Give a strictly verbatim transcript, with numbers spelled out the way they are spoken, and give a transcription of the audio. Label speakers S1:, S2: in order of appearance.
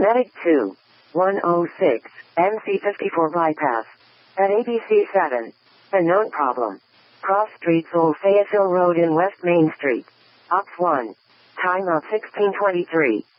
S1: Medic two. one oh six, M C fifty-four bypass. At A B C seven. A known problem. Cross Street Old Fayetteville Road in West Main Street. Ops one. Time of sixteen twenty-three.